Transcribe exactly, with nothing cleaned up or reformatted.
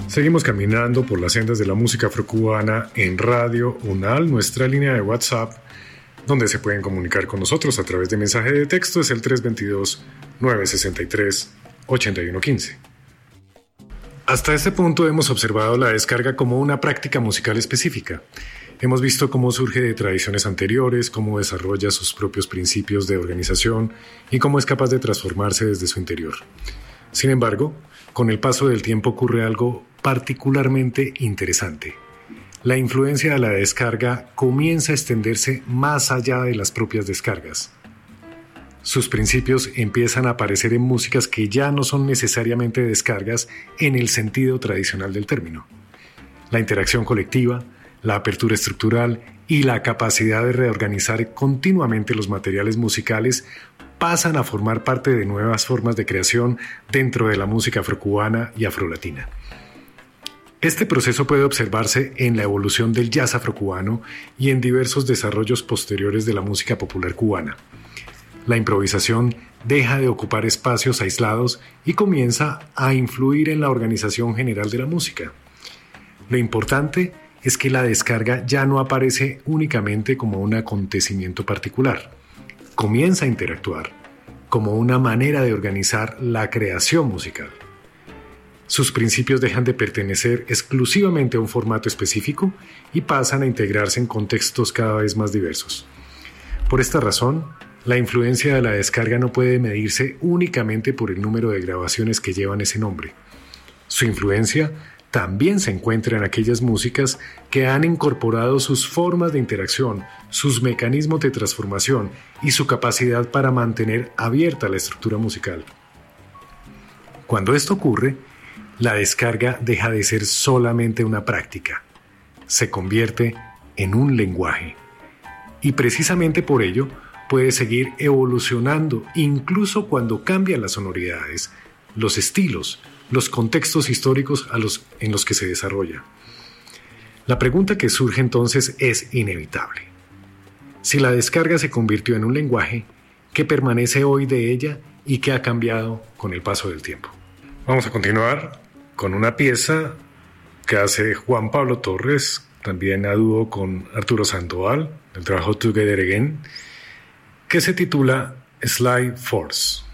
Seguimos caminando por las sendas de la música afrocubana en Radio UNAL. Nuestra línea de WhatsApp, donde se pueden comunicar con nosotros a través de mensaje de texto, es el tres dos dos, nueve seis tres, ocho uno uno cinco. Hasta este punto hemos observado la descarga como una práctica musical específica. Hemos visto cómo surge de tradiciones anteriores, cómo desarrolla sus propios principios de organización y cómo es capaz de transformarse desde su interior. Sin embargo, con el paso del tiempo ocurre algo particularmente interesante. La influencia de la descarga comienza a extenderse más allá de las propias descargas. Sus principios empiezan a aparecer en músicas que ya no son necesariamente descargas en el sentido tradicional del término. La interacción colectiva, la apertura estructural y la capacidad de reorganizar continuamente los materiales musicales pasan a formar parte de nuevas formas de creación dentro de la música afrocubana y afrolatina. Este proceso puede observarse en la evolución del jazz afrocubano y en diversos desarrollos posteriores de la música popular cubana. La improvisación deja de ocupar espacios aislados y comienza a influir en la organización general de la música. Lo importante es que la descarga ya no aparece únicamente como un acontecimiento particular. Comienza a interactuar como una manera de organizar la creación musical. Sus principios dejan de pertenecer exclusivamente a un formato específico y pasan a integrarse en contextos cada vez más diversos. Por esta razón, la influencia de la descarga no puede medirse únicamente por el número de grabaciones que llevan ese nombre. Su influencia también se encuentra en aquellas músicas que han incorporado sus formas de interacción, sus mecanismos de transformación y su capacidad para mantener abierta la estructura musical. Cuando esto ocurre, la descarga deja de ser solamente una práctica, se convierte en un lenguaje. Y precisamente por ello puede seguir evolucionando incluso cuando cambian las sonoridades, los estilos, los contextos históricos a los, en los que se desarrolla. La pregunta que surge entonces es inevitable. Si la descarga se convirtió en un lenguaje, ¿qué permanece hoy de ella y qué ha cambiado con el paso del tiempo? Vamos a continuar con una pieza que hace Juan Pablo Torres, también a dúo con Arturo Sandoval, del trabajo Together Again, que se titula Slide Force.